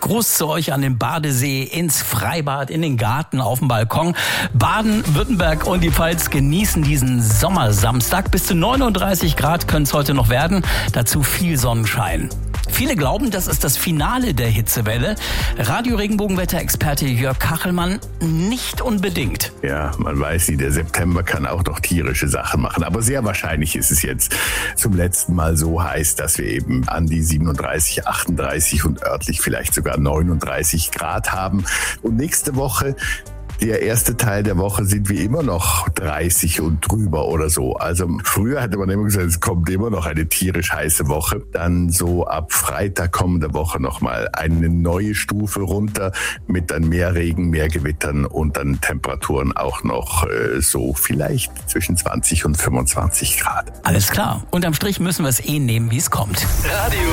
Gruß zu euch an den Badesee, ins Freibad, in den Garten, auf dem Balkon. Baden-Württemberg und die Pfalz genießen diesen Sommersamstag. Bis zu 39 Grad können es heute noch werden. Dazu viel Sonnenschein. Viele glauben, das ist das Finale der Hitzewelle. Radio-Regenbogenwetter-Experte Jörg Kachelmann nicht unbedingt. Ja, man weiß nicht, der September kann auch noch tierische Sachen machen. Aber sehr wahrscheinlich ist es jetzt zum letzten Mal so heiß, dass wir eben an die 37, 38 und örtlich vielleicht sogar 39 Grad haben. Und nächste Woche, der erste Teil der Woche, sind wir immer noch 30 und drüber oder so. Also früher hatte man immer gesagt, es kommt immer noch eine tierisch heiße Woche. Dann so ab Freitag kommende Woche nochmal eine neue Stufe runter mit dann mehr Regen, mehr Gewittern und dann Temperaturen auch noch so vielleicht zwischen 20 und 25 Grad. Alles klar. Unterm Strich müssen wir es nehmen, wie es kommt.